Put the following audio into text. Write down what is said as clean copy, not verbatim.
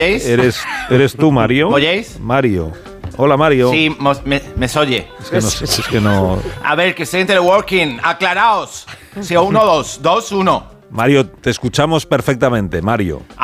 ¿Eres tú, Mario? ¿Me oyéis? Mario. Hola, Mario. Sí, me oye. Es que no... A ver, que estoy en teleworking. Aclaraos. Sí, 1, 2, 2, 1. Mario, te escuchamos perfectamente, Mario.